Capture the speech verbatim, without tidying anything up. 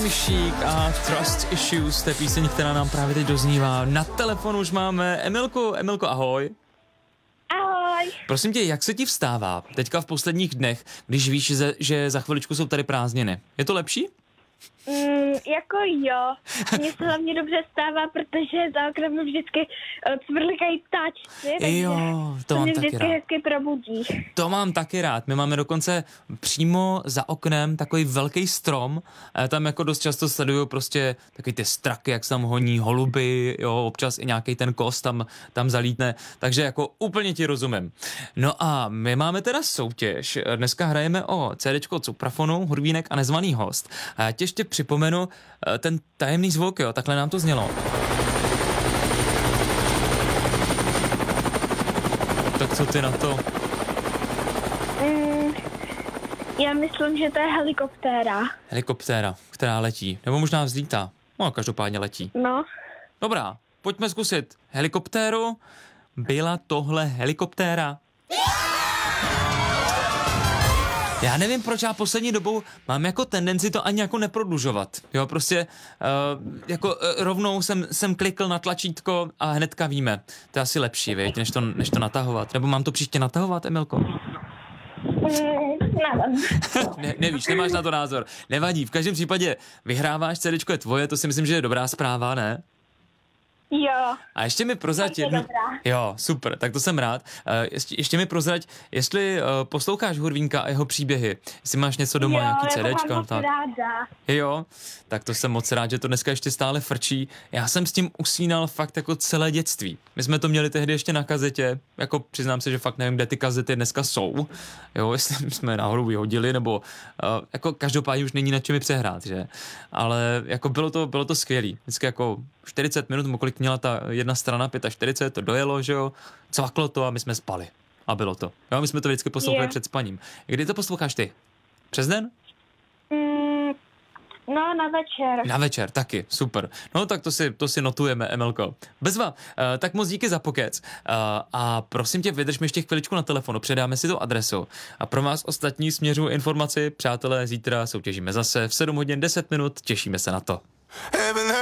Chic a Trust Issues, to je píseň, která nám právě teď doznívá. Na telefonu už máme Emilku. Emilko, ahoj. Ahoj. Prosím tě, jak se ti vstává teďka v posledních dnech, když víš, že, že za chviličku jsou tady prázdniny? Je to lepší? Mm, jako jo, mně se hlavně dobře stává, protože za oknem vždycky uh, cvrlikají ptáčci, takže Jo, to mám mě taky vždycky rád. hezky probudí. To mám taky rád. My máme dokonce přímo za oknem takový velký strom. A tam jako dost často sleduju prostě takový ty straky, jak se tam honí holuby, jo, občas i nějaký ten kos tam, tam zalítne. Takže jako úplně ti rozumím. No a my máme teda soutěž. Dneska hrajeme o CDčko od Suprafonu, Hurvínek a nezvaný host. A já tě ještě připomenu ten tajemný zvuk, jo, takhle nám to znělo. Tak co ty na to? Mm, já myslím, že to je helikoptéra. Helikoptéra, která letí, nebo možná vzlítá. No, každopádně letí. No. Dobrá, pojďme zkusit helikoptéru. Byla tohle helikoptéra? Já nevím, proč já poslední dobou mám jako tendenci to ani jako neprodlužovat. Jo, prostě uh, jako uh, rovnou jsem, jsem klikl na tlačítko a hnedka víme. To je asi lepší, viď, než to, než to natahovat. Nebo mám to příště natahovat, Emilko? Mm, nevím. ne, nevíš, nemáš na to názor. Nevadí, v každém případě vyhráváš, CDčko je tvoje, to si myslím, že je dobrá zpráva, ne? Jo. A ještě mi prozrať Tak je jednu... dobrá. Jo, super, tak to jsem rád. Uh, ještě, ještě mi prozrať, jestli uh, posloucháš Hurvínka a jeho příběhy, jestli máš něco doma, jo, nějaký já to mám CDčka. moc Tak. ráda. Jo, tak to jsem moc rád, že to dneska ještě stále frčí. Já jsem s tím usínal fakt jako celé dětství. My jsme to měli tehdy ještě na kazetě, jako přiznám se, že fakt nevím, kde ty kazety dneska jsou. Jo, jestli jsme náhodou vyhodili, nebo uh, jako každopádně už není na čem přehrát, že? Ale jako bylo to, bylo to skvělý. Vždycky jako čtyřicet minut, nebo kolik měla ta jedna strana, čtyřicet pět, to dojelo, že jo, cvaklo to a my jsme spali. A bylo to. Jo, my jsme to vždycky poslouchali Je. před spaním. Kdy to posloucháš ty? Přes den? Mm, no, na večer. Na večer, taky, super. No tak to si, to si notujeme, Emelko. Bezva, uh, tak moc díky za pokec. Uh, a prosím tě, vydrž mi ještě chviličku na telefonu, předáme si tu adresu. A pro vás ostatní směřuji informaci, přátelé, zítra soutěžíme zase v sedm hodin deset minut, těšíme se na to.